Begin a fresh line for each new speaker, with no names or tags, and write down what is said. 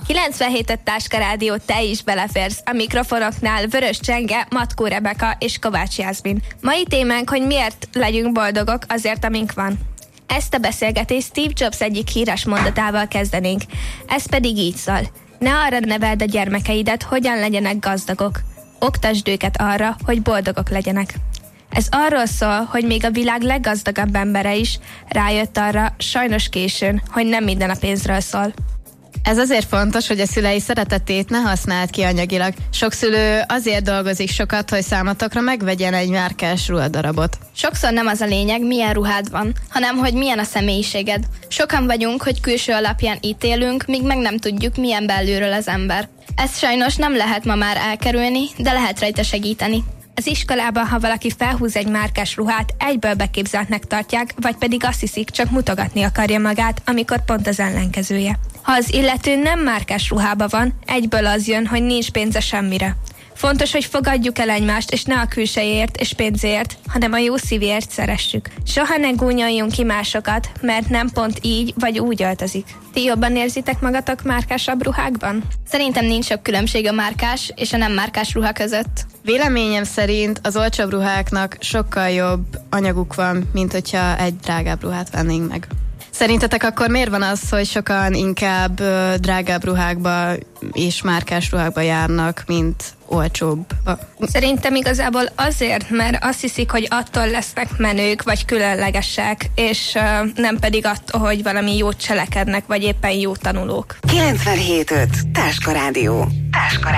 97 Táska Rádió, te is beleférsz. A mikrofonoknál Vörös Csenge, Matkó Rebeka és Kovács Jászmin. Mai témánk, hogy miért legyünk boldogok azért, amink van. Ezt a beszélgetést Steve Jobs egyik híres mondatával kezdenénk. Ez pedig így szól. Ne arra neveld a gyermekeidet, hogyan legyenek gazdagok. Oktasd őket arra, hogy boldogok legyenek. Ez arról szól, hogy még a világ leggazdagabb embere is rájött arra, sajnos későn, hogy nem minden a pénzről szól.
Ez azért fontos, hogy a szülei szeretetét ne használd ki anyagilag. Sok szülő azért dolgozik sokat, hogy számotokra megvegyen egy márkás ruhadarabot.
Sokszor nem az a lényeg, milyen ruhád van, hanem hogy milyen a személyiséged. Sokan vagyunk, hogy külső alapján ítélünk, míg meg nem tudjuk, milyen belülről az ember. Ezt sajnos nem lehet ma már elkerülni, de lehet rajta segíteni.
Az iskolában, ha valaki felhúz egy márkás ruhát, egyből beképzeltnek tartják, vagy pedig azt hiszik, csak mutogatni akarja magát, amikor pont az ellenkezője. Ha az illető nem márkás ruhába van, egyből az jön, hogy nincs pénze semmire. Fontos, hogy fogadjuk el egymást, és ne a külsejéért és pénzért, hanem a jó szívért szeressük. Soha ne gúnyoljunk ki másokat, mert nem pont így vagy úgy öltözik. Ti jobban érzitek magatok márkásabb ruhákban?
Szerintem nincs sok különbség a márkás és a nem márkás ruha között.
Véleményem szerint az olcsóbb ruháknak sokkal jobb anyaguk van, mint hogyha egy drágább ruhát vennénk meg. Szerintetek akkor miért van az, hogy sokan inkább drágább ruhákba és márkás ruhákba járnak, mint olcsóbb?
Szerintem igazából azért, mert azt hiszik, hogy attól lesznek menők, vagy különlegesek, és nem pedig attól, hogy valami jót cselekednek, vagy éppen jó tanulók.
97.5 Táska Rádió.